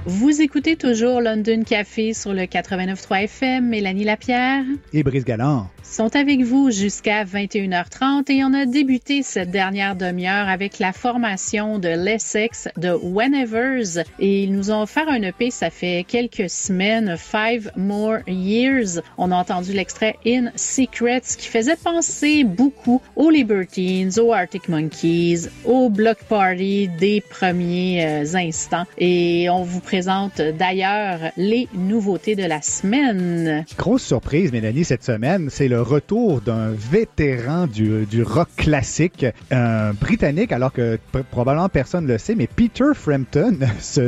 Vous écoutez toujours London Café sur le 89.3 FM. Mélanie Lapierre et Brice Galland sont avec vous jusqu'à 21h30 et on a débuté cette dernière demi-heure avec la formation de l'Essex de Whenevers et ils nous ont offert un EP, ça fait quelques semaines, 5 More Years. On a entendu l'extrait In Secrets qui faisait penser beaucoup aux Libertines, aux Arctic Monkeys, au Bloc Party des premiers instants et on vous présente d'ailleurs les nouveautés de la semaine. Grosse surprise, Mélanie, cette semaine, c'est le retour d'un vétéran du rock classique, un Britannique, alors que probablement personne ne le sait, mais Peter Frampton,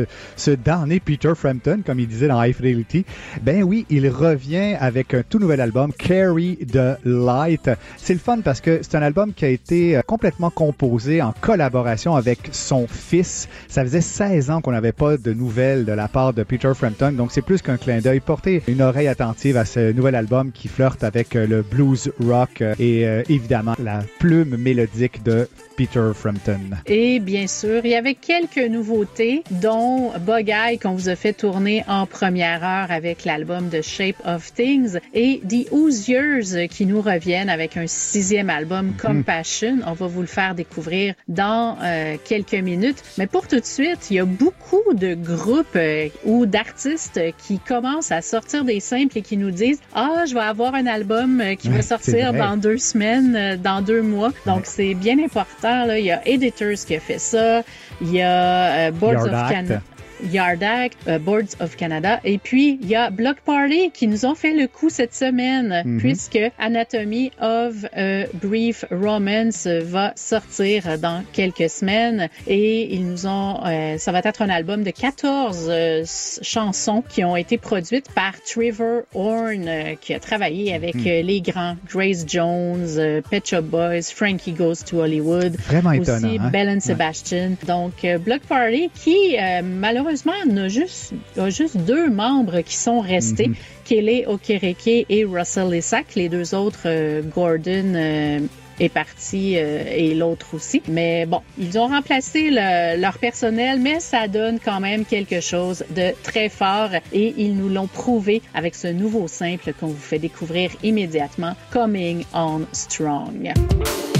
ce damné Peter Frampton, comme il disait dans High Fidelity, ben oui, il revient avec un tout nouvel album, Carry the Light. C'est le fun parce que c'est un album qui a été complètement composé en collaboration avec son fils. Ça faisait 16 ans qu'on n'avait pas de nouvelles de la part de Peter Frampton, donc c'est plus qu'un clin d'œil. Portez une oreille attentive à ce nouvel album qui flirte avec le blues rock et évidemment la plume mélodique de Peter Frampton. Et bien sûr, il y avait quelques nouveautés, dont Bug Eye qu'on vous a fait tourner en première heure avec l'album The Shape of Things et The Hoosiers qui nous reviennent avec un 6e album, Compassion. On va vous le faire découvrir dans quelques minutes. Mais pour tout de suite, il y a beaucoup de groupes ou d'artistes qui commencent à sortir des simples et qui nous disent « Ah, je vais avoir un album qui va sortir dans 2 semaines, dans 2 mois. » Donc, c'est bien important. Là. Il y a Editors qui a fait ça. Il y a Boards of Canada. Yard Act, Boards of Canada. Et puis, il y a Bloc Party qui nous ont fait le coup cette semaine, puisque Anatomy of a Brief Romance va sortir dans quelques semaines. Et ils nous ont, ça va être un album de 14 chansons qui ont été produites par Trevor Horn, qui a travaillé avec les grands Grace Jones, Pet Shop Boys, Frankie Goes to Hollywood. Vraiment aussi étonnant. Hein? Bell and Sebastian. Donc, Bloc Party qui, malheureusement, on a juste 2 membres qui sont restés, Kelly Okereke et Russell Isaac. Les 2 autres, Gordon est parti et l'autre aussi. Mais bon, ils ont remplacé leur personnel, mais ça donne quand même quelque chose de très fort et ils nous l'ont prouvé avec ce nouveau simple qu'on vous fait découvrir immédiatement, Coming on Strong.